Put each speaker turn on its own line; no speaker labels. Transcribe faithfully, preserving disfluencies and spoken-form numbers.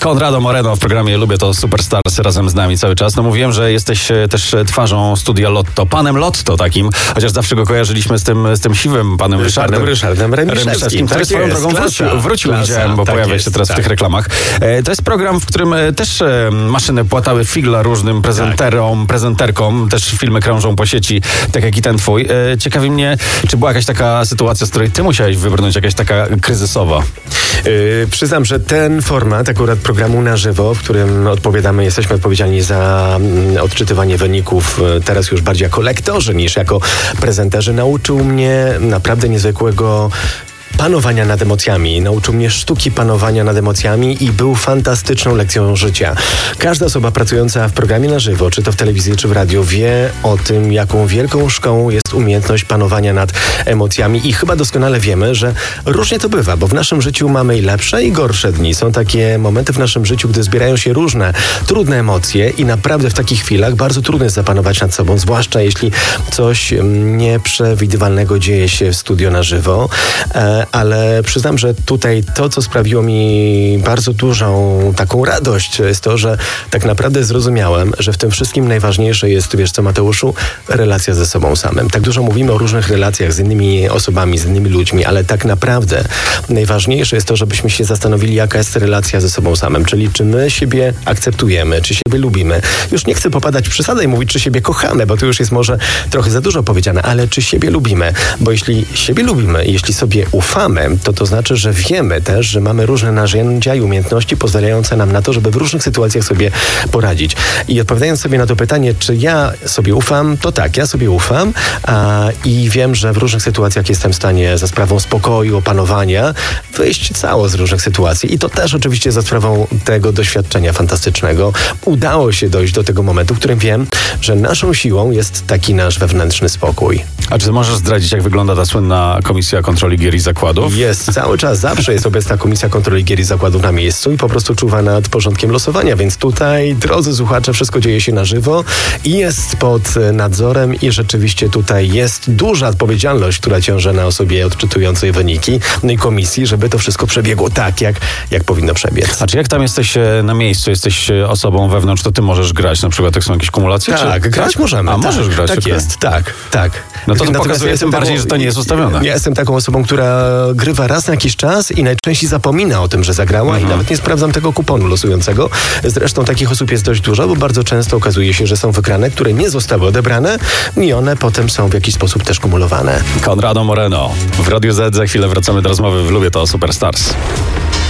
Conrado Moreno w programie Lubię to Superstars razem z nami cały czas. No mówiłem, że jesteś też twarzą studia Lotto. Panem Lotto takim, chociaż zawsze go kojarzyliśmy z tym, z tym siwym panem Ryszardem.
Panem Ryszardem Remiszewskim,
który
tak
swoją
jest,
drogą
klasa,
wrócił, wrócił
klasa,
widziałem, bo
tak
pojawia
jest,
się teraz
tak.
w tych reklamach. E, to jest program, w którym e, też e, maszyny płatały figla różnym prezenterom, tak. prezenterkom. Też filmy krążą po sieci, tak jak i ten twój. E, ciekawi mnie, czy była jakaś taka sytuacja, z której ty musiałeś wybrnąć, jakaś taka kryzysowa?
Yy, przyznam, że ten format akurat programu na żywo, w którym odpowiadamy, jesteśmy odpowiedzialni za mm, odczytywanie wyników, yy, teraz już bardziej jako lektorzy niż jako prezenterzy, nauczył mnie naprawdę niezwykłego panowania nad emocjami. Nauczył mnie sztuki panowania nad emocjami i był fantastyczną lekcją życia. Każda osoba pracująca w programie na żywo, czy to w telewizji, czy w radiu, wie o tym, jaką wielką szkołą jest umiejętność panowania nad emocjami i chyba doskonale wiemy, że różnie to bywa, bo w naszym życiu mamy i lepsze, i gorsze dni. Są takie momenty w naszym życiu, gdy zbierają się różne trudne emocje i naprawdę w takich chwilach bardzo trudno jest zapanować nad sobą, zwłaszcza jeśli coś nieprzewidywalnego dzieje się w studio na żywo. E, ale przyznam, że tutaj to, co sprawiło mi bardzo dużą taką radość, jest to, że tak naprawdę zrozumiałem, że w tym wszystkim najważniejsze jest, wiesz co, Mateuszu, relacja ze sobą samym. Tak dużo mówimy o różnych relacjach z innymi osobami, z innymi ludźmi, ale tak naprawdę najważniejsze jest to, żebyśmy się zastanowili, jaka jest relacja ze sobą samym, czyli czy my siebie akceptujemy, czy siebie lubimy. Już nie chcę popadać w przesadę i mówić, czy siebie kochamy, bo to już jest może trochę za dużo powiedziane, ale czy siebie lubimy, bo jeśli siebie lubimy, jeśli sobie ufamy, to to znaczy, że wiemy też, że mamy różne narzędzia i umiejętności pozwalające nam na to, żeby w różnych sytuacjach sobie poradzić. I odpowiadając sobie na to pytanie, czy ja sobie ufam, to tak, ja sobie ufam a, i wiem, że w różnych sytuacjach jestem w stanie za sprawą spokoju, opanowania wyjść cało z różnych sytuacji. I to też oczywiście za sprawą tego doświadczenia fantastycznego udało się dojść do tego momentu, w którym wiem, że naszą siłą jest taki nasz wewnętrzny spokój.
A czy możesz zdradzić, jak wygląda ta słynna Komisja Kontroli Gier i Zakładów?
Jest, cały czas, zawsze jest obecna Komisja Kontroli Gier i Zakładów na miejscu i po prostu czuwa nad porządkiem losowania, więc tutaj, drodzy słuchacze, wszystko dzieje się na żywo i jest pod nadzorem i rzeczywiście tutaj jest duża odpowiedzialność, która ciąży na osobie odczytującej wyniki no i komisji, żeby to wszystko przebiegło tak, jak, jak powinno przebiec.
A czy jak tam jesteś na miejscu, jesteś osobą wewnątrz, to ty możesz grać, na przykład jak są jakieś kumulacje?
Tak,
czy...
grać
tak?
możemy.
A
tak,
możesz grać.
Tak
okay.
jest, tak, tak.
No to, to
Natomiast
pokazuje
ja
tym bardziej,
taką,
że to nie jest ustawione.
Ja jestem taką osobą, która grywa raz na jakiś czas i najczęściej zapomina o tym, że zagrała mhm. i nawet nie sprawdzam tego kuponu losującego. Zresztą takich osób jest dość dużo, bo bardzo często okazuje się, że są wygrane, które nie zostały odebrane i one potem są w jakiś sposób też kumulowane.
Conrado Moreno w Radiu Z. Za chwilę wracamy do rozmowy w Lubię to Superstars.